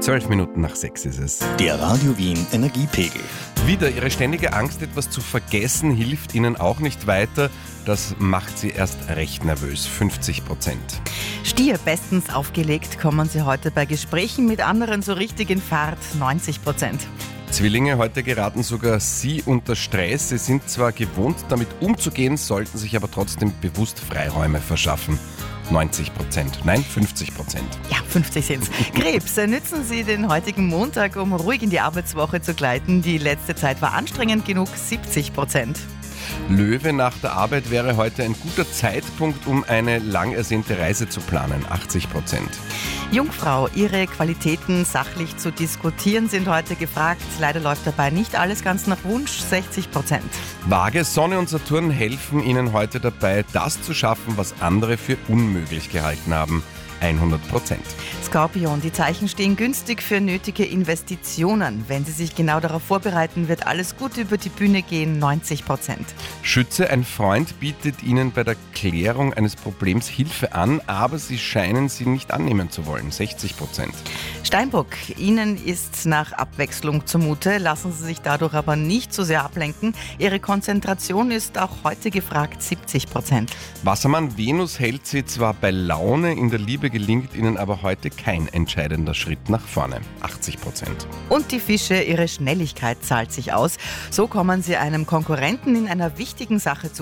12 Minuten nach 6 ist es. Der Radio Wien Energiepegel. Wieder Ihre ständige Angst, etwas zu vergessen, hilft Ihnen auch nicht weiter. Das macht Sie erst recht nervös, 50%. Stier, bestens aufgelegt kommen Sie heute bei Gesprächen mit anderen so richtig in Fahrt, 90%. Zwillinge, heute geraten sogar Sie unter Stress. Sie sind zwar gewohnt, damit umzugehen, sollten sich aber trotzdem bewusst Freiräume verschaffen. 90%, nein 50%. Ja, 50 sind's. Krebs, nützen Sie den heutigen Montag, um ruhig in die Arbeitswoche zu gleiten. Die letzte Zeit war anstrengend genug, 70%. Löwe, nach der Arbeit wäre heute ein guter Zeitpunkt, um eine lang ersehnte Reise zu planen, 80%. Jungfrau, Ihre Qualitäten sachlich zu diskutieren sind heute gefragt. Leider läuft dabei nicht alles ganz nach Wunsch, 60%. Waage, Sonne und Saturn helfen Ihnen heute dabei, das zu schaffen, was andere für unmöglich gehalten haben, 100%. Skorpion, die Zeichen stehen günstig für nötige Investitionen. Wenn Sie sich genau darauf vorbereiten, wird alles gut über die Bühne gehen, 90%. Schütze, ein Freund bietet Ihnen bei der Klärung eines Problems Hilfe an, aber Sie scheinen sie nicht annehmen zu wollen, 60%. Steinbock, Ihnen ist nach Abwechslung zumute, lassen Sie sich dadurch aber nicht zu sehr ablenken. Ihre Konzentration ist auch heute gefragt, 70%. Wassermann, Venus hält Sie zwar bei Laune, in der Liebe gelingt Ihnen aber heute kein entscheidender Schritt nach vorne, 80%. Und die Fische, Ihre Schnelligkeit zahlt sich aus. So kommen Sie einem Konkurrenten in einer wichtigen Sache zu